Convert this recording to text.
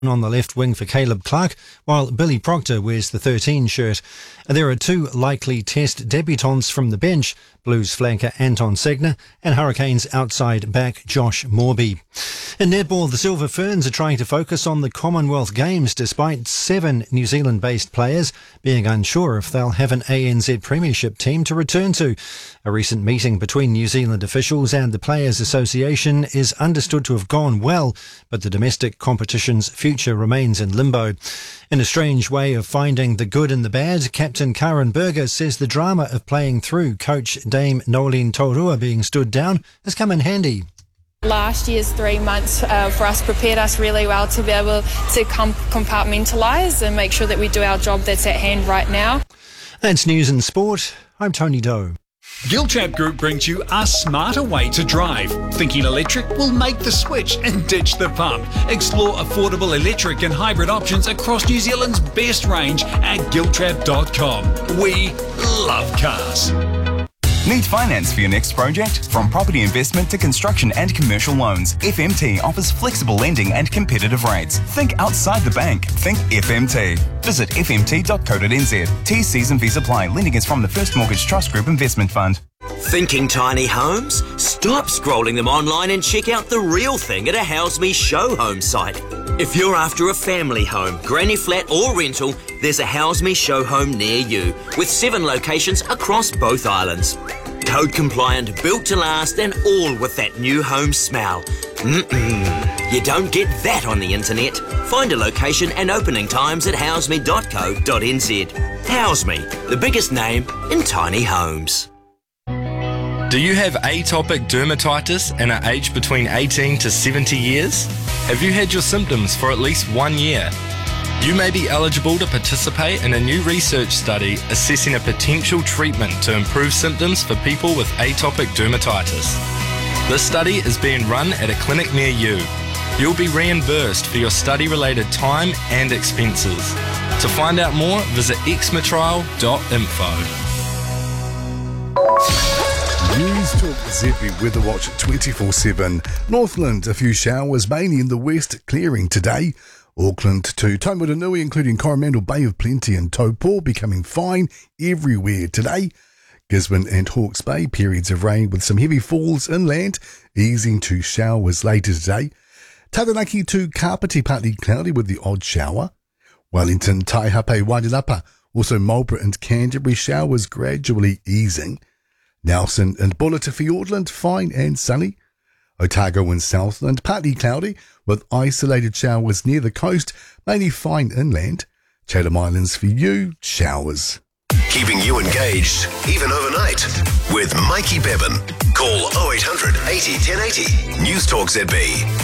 on the left wing for Caleb Clark, while Billy Proctor wears the 13 shirt. There are two likely Test debutants from the bench, Blues flanker Anton Segner and Hurricanes outside back Josh Morby. In netball, the Silver Ferns are trying to focus on the Commonwealth Games despite 7 New Zealand-based players being unsure if they'll have an ANZ Premiership team to return to. A recent meeting between New Zealand officials and the Players Association is understood to have gone well, but the domestic competition's future remains in limbo. In a strange way of finding the good in the bad, Captain Karen Berger says the drama of playing through coach Dame Nolene Taurua being stood down has come in handy. Last year's 3 months for us prepared us really well to be able to compartmentalize and make sure that we do our job that's at hand right now. That's news and sport. I'm Tony Doe. Giltrap Group brings you a smarter way to drive. Thinking electric? Will make the switch and ditch the pump. Explore affordable electric and hybrid options across New Zealand's best range at giltrap.com. We love cars. Need finance for your next project? From property investment to construction and commercial loans, FMT offers flexible lending and competitive rates. Think outside the bank. Think FMT. Visit fmt.co.nz. T's, C's and V's apply. Lending is from the First Mortgage Trust Group Investment Fund. Thinking tiny homes? Stop scrolling them online and check out the real thing at a House Me Show Home site. If you're after a family home, granny flat or rental, there's a House Me Show Home near you, with 7 locations across both islands. Code compliant, built to last, and all with that new home smell. You don't get that on the internet. Find a location and opening times at houseme.co.nz. Houseme, the biggest name in tiny homes. Do you have atopic dermatitis and are aged between 18 to 70 years? Have you had your symptoms for at least 1 year? You may be eligible to participate in a new research study assessing a potential treatment to improve symptoms for people with atopic dermatitis. This study is being run at a clinic near you. You'll be reimbursed for your study-related time and expenses. To find out more, visit xmatrial.info. News Talk ZB Weather Watch 24/7. Northland, a few showers, mainly in the west, clearing today. Auckland to Taumarunui, including Coromandel Bay of Plenty and Taupo, becoming fine everywhere today. Gisborne and Hawke's Bay, periods of rain with some heavy falls inland, easing to showers later today. Taranaki to Kapiti, partly cloudy with the odd shower. Wellington, Taihape, Wairarapa, also Marlborough and Canterbury, showers gradually easing. Nelson and Buller to Fiordland, fine and sunny. Otago and Southland, partly cloudy with isolated showers near the coast, mainly fine inland. Chatham Islands for you, showers. Keeping you engaged, even overnight, with Mikey Bevan. Call 0800 80 1080. News Talk ZB.